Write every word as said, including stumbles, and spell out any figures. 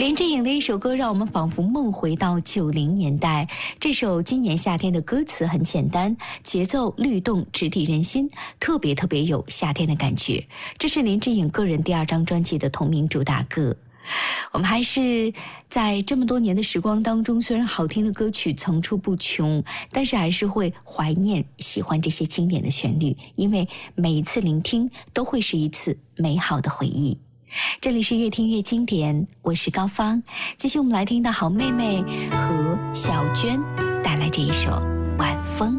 林志颖的一首歌让我们仿佛梦回到九零年代。这首《今年夏天》的歌词很简单，节奏律动，直抵人心，特别特别有夏天的感觉。这是林志颖个人第二张专辑的同名主打歌。我们还是在这么多年的时光当中，虽然好听的歌曲层出不穷，但是还是会怀念喜欢这些经典的旋律，因为每一次聆听都会是一次美好的回忆。这里是越听越经典，我是高芳。继续我们来听到好妹妹和小娟带来这一首《晚风》。